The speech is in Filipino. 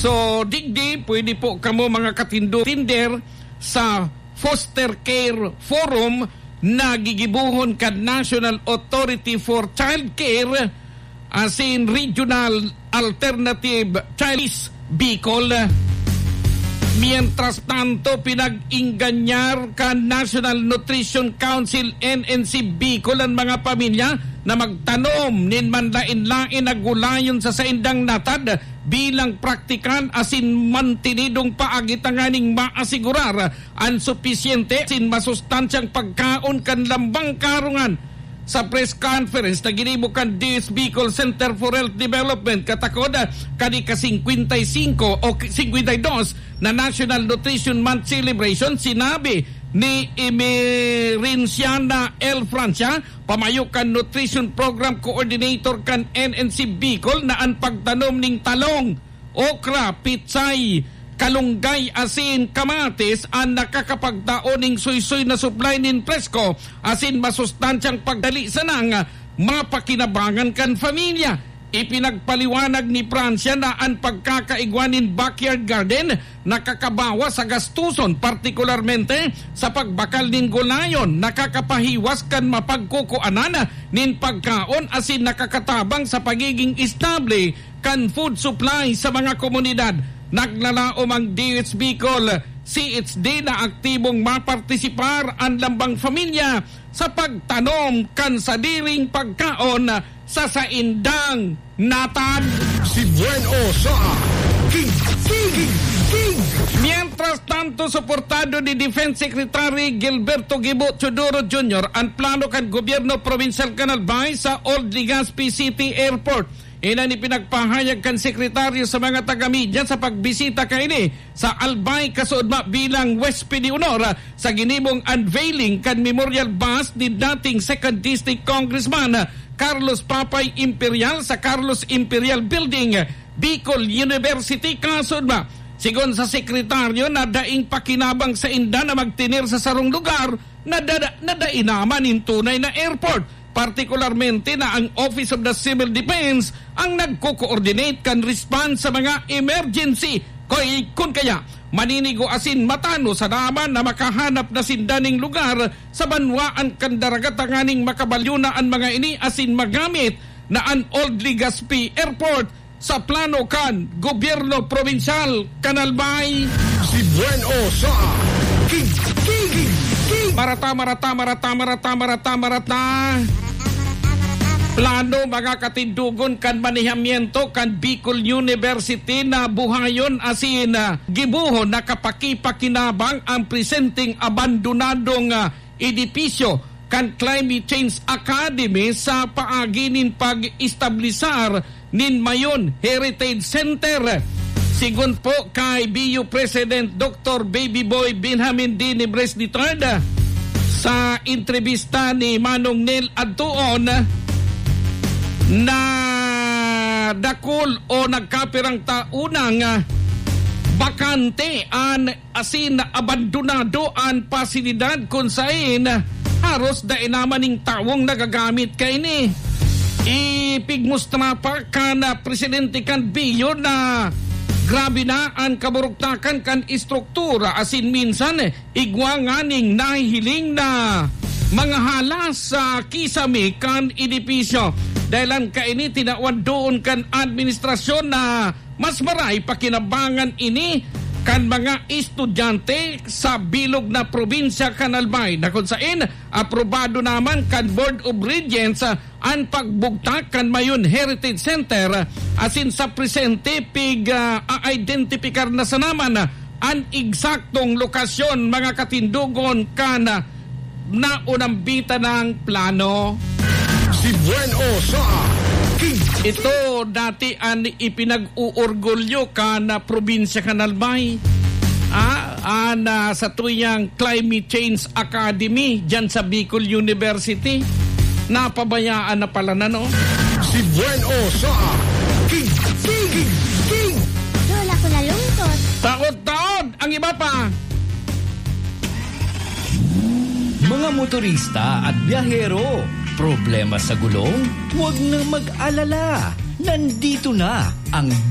So, digdi, pwede po kamo mga tinder sa Foster Care Forum na gigibuhon kad National Authority for Child Care as in Regional Alternative Child Bicol. Mientras tanto, pinag-inganyar ka National Nutrition Council NNC Bicol ang mga pamilya na magtanom nin manlain-lain na gulayon sa saindang natad bilang praktikan asin mantinidong paagitanganing maasigurar ang supisyente asin masustansyang pagkaon kan lambang karungan. Sa press conference na ginibukan DS Bicol Center for Health Development katakod kani ka 55 o 52 na National Nutrition Month celebration, sinabi ni Emerinciana L. Francia, pamayukan Nutrition Program Coordinator kan NNC Bicol, na ang pagtanom ning talong, okra, pitsay, kalunggay, asin, kamatis ang nakakapagdaon ning suy-suy na supply nin presko asin masustansyang pagdali sa nang mapakinabangan kan familia. Ipinagpaliwanag ni Francia na ang pagkakaigwanin backyard garden nakakabawa sa gastuson, partikularmente sa pagbakal nin gulayon, nakakapahiwas kan mapagkukuanan nin pagkaon asin nakakatabang sa pagiging estable kan food supply sa mga komunidad. Naglalaom ang DH Bicol CHD na aktibong mapartisipar ang lambang familia sa pagtanom kan sadiring pagkaon sa saindang natad. Si Bueno sa King. Mientras tanto, suportado ni Defense Secretary Gilberto Gibo Chodoro Jr. ang plano kan gobyerno provincial Canalbay sa Old Legazpi City Airport. Inan ipinagpahayag kan sekretaryo sa mga taga-media sa pagbisita kaini sa Albay kasuodma bilang West PD Honor sa ginibong unveiling kan memorial bus ni dating 2nd District Congressman Carlos Papay Imperial sa Carlos Imperial Building, Bicol University kasuodma. Sigon sa sekretaryo, nadaing pakinabang sa inda na magtinir sa sarong lugar na dainaman in tunay na airport. Partikularmente na ang Office of the Civil Defense ang nagko-coordinate kan response sa mga emergency. Kung kaya, maninigo asin matano sa naman na makahanap na sindaning lugar sa banwaan kan daragatanganing makabalyuna ang mga ini asin magamit na ang Old Legazpi Airport sa plano kan Gobyerno Provincial Canalbay. Si Bueno sa King. Marata. Plano mga katindugon kan manihamiento kan Bicol University na buhayon asin gibuhon na kapakipakinabang ang presenting abandonadong edipisyo kan Climate Change Academy sa paaginin pag-establisar nin Mayon Heritage Center. Sigun po kay BU President Dr. Baby Boy Benjamin D. Nibres III sa entrevista ni Manong Nel Adtuon na dakol o nagkapirang taunang bakante an asin abandonado an pasilidad kung saan haros dainaman ning tawong nagagamit kay ni. Ipigmustra pa ka na presidente kan BU na grabe na ang kaburugtakan kan istruktura asin minsan igwa nganing nahihiling na mga halas sa kisame kan edipisyo. Dahil kaini tinawan doon kan administrasyon na mas maray pakinabangan ini kan mga estudyante sa bilog na probinsya Canalbay na kung saan aprobado naman kan Board of Regents ang pagbugtak kan Mayon Heritage Center asin sa presente identifikar na sa naman ang eksaktong lokasyon mga katindugon kan naunambita ng plano. Si Bueno sa King. Ito dati ang ipinag-uurgulyo ka na probinsya Canalbay sa tuyang Climate Change Academy dyan sa Bicol University. Napabayaan na pala na, no? Si Bueno sa King. Lola ko nalungkot. Taod-taod ang iba pa. Mga motorista at biyahero, problema sa gulong? Huwag nang mag-alala. Nandito na ang